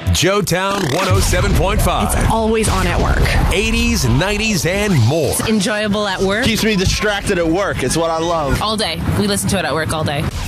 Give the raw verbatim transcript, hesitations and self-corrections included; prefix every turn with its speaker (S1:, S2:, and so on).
S1: Joetown one oh seven point five.
S2: It's always on at work.
S1: eighties, nineties, and more.
S3: Enjoyable at work.
S4: Keeps me distracted at work. It's what I love.
S3: All day. We listen to it at work all day.